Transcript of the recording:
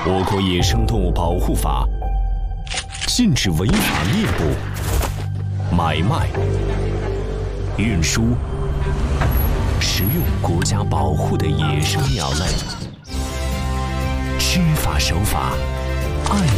我国野生动物保护法禁止违法猎捕、买卖、运输、食用国家保护的野生鸟类。知法守法，爱